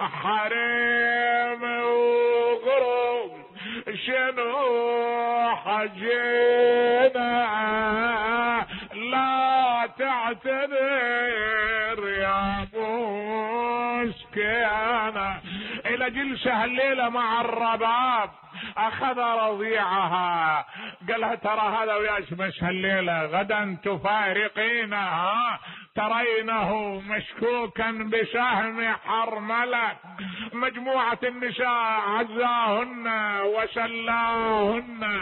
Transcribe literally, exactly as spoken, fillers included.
حريم وغرب شنو حجينا لا تعتذر يا مسكينة. الى جلسة الليلة مع الرباب اخذ رضيعها قالها ترى هذا ويشمس هالليلة غدا تفارقينها ترينه مشكوكا بسهم حرملة. مجموعة النساء عزاهن وسلاهن